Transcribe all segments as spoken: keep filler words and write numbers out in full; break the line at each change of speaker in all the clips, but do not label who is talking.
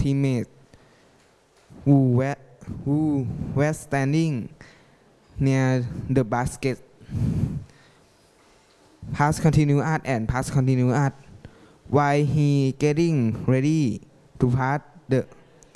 teammates who were, who were standing near the basket. Pass continuous and pass continuous while he getting ready to pass the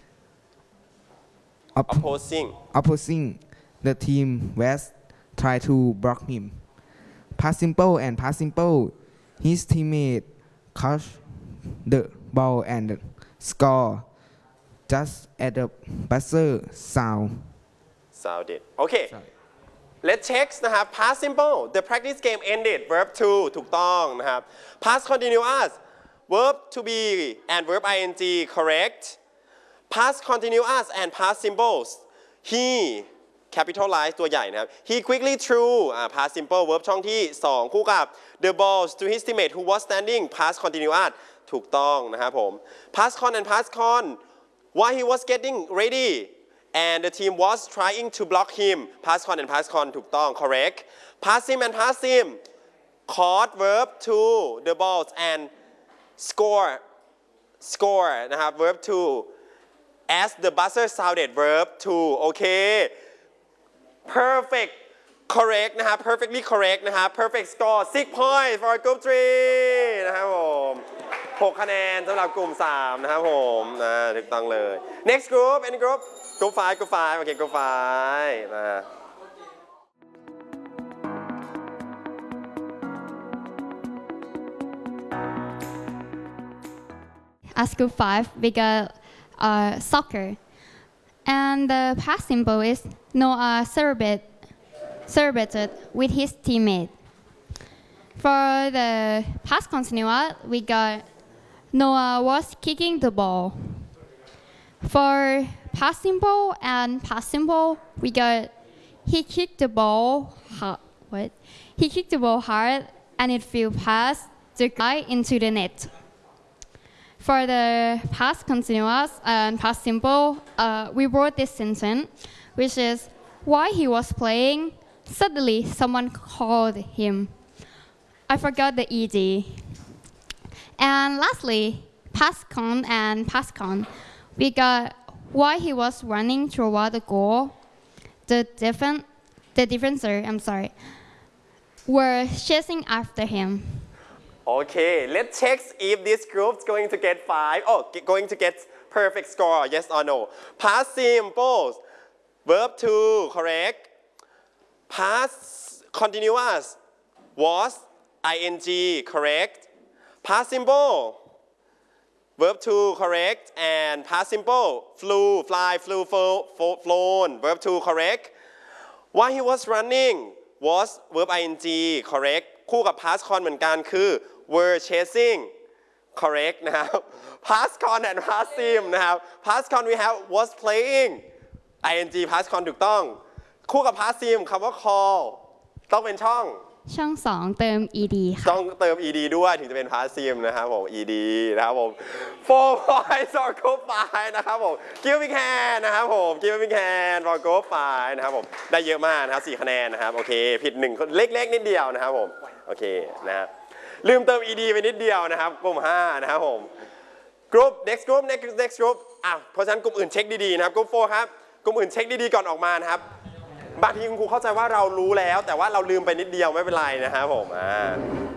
op
opposing
opposing the team was try to block him. Pass simple and pass simple. His teammate catch the ball and score just at the buzzer sound.
sounded โอเค
Sorry.
Let's check นะครับ past simple the practice game ended verb to ถูกต้องนะครับ past continuous verb to be and verb ing correct past continuous and past symbols he capitalize ตัวใหญ่นะครับ he quickly threw past simple verb ช่องที่สองคู่กับ the balls to his teammate who was standing past continuous ถูกต้องนะครับผม past con and past con while he was getting ready and the team was trying to block him past con and past con ถูกต้อง correct past sim and past sim caught verb to the balls and score score นะครับ verb to as the buzzer sounded verb to โอเค perfect correct นะครับ perfectly correct นะครับ perfect score six points for group three นะครับผมหกคะแนนสำหรับกลุ่มสามนะครับผมนะถูกต้องเลย next group any group group five group five โอเค group five นะ
As group five, we got uh, soccer. And the past simple is Noah celebrate, celebrated with his teammate. For the past continuous, we got Noah was kicking the ball. For past simple and past simple, we got he kicked the ball hard. What? He kicked the ball hard and it flew past the guy into the net. For the past continuous and past simple, uh, we wrote this sentence, which is, while he was playing, suddenly someone called him. I forgot the E D. And lastly, past con and past con, we got while he was running toward the goal, the defense, the defender, I'm sorry, were chasing after him.
Okay, let's check if this group's going to get five. Oh, going to get perfect score, yes or no. Past simple, verb to, correct. Past continuous was ing, correct. Past simple, verb to, correct. And past simple, flew, fly, flew, flown, verb to, correct. While he was running was verb ing, correct. คู่กับ past con เหมือนกันคือ were chasing correct นะครับ past con and past sim นะครับ past con we have was playing ing past con ถูกต้องคู่กับ past sim คำว่า call ต้องเป็นช่อง
ช่องสองเติม ed ค่ะ
ต้องเติม ed ด้วยถึงจะเป็น past sim นะครับผม ed นะครับผม four points for group five นะครับผม give me can นะครับผม give me can for group five นะครับผมได้เยอะมากนะครับสี่คะแนนนะครับโอเคผิดหนึ่งเล็กๆนิดเดียวนะครับผมโอเคนะครับลืมเติม ed ไปนิดเดียวนะครับกลุ่มห้านะครับผม group next group next next group อ่ะเพราะฉะนั้นกลุ่มอื่นเช็คดีๆนะครับ group four ครับกลุ่มอื่นเช็คดีๆก่อนออกมานะครับบางทีคุณครูเข้าใจว่าเรารู้แล้วแต่ว่าเราลืมไปนิดเดียวไม่เป็นไรนะครับผมอ่า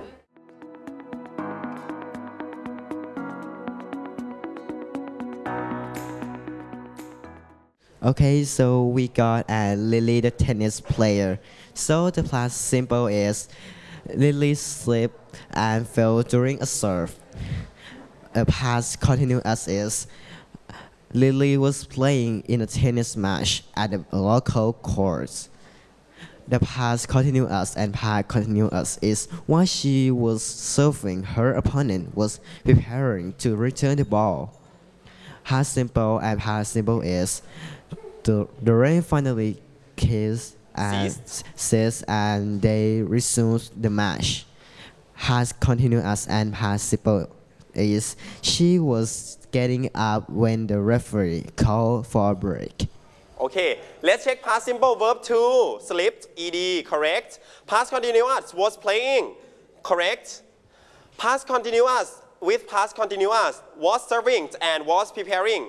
Okay, so we got uh, Lily, the tennis player. So the past simple is Lily slipped and fell during a serve. The past continuous is Lily was playing in a tennis match at a local court. The past continuous and past continuous is while she was serving, her opponent was preparing to return the ball. Past simple and past simple is the, the rain finally ceased and ceased and they resumed the match. Past continuous and past simple is she was getting up when the referee called for a break.
Okay, let's check past simple verb to, slipped, ed, correct. Past continuous was playing, correct. Past continuous with past continuous was serving and was preparing,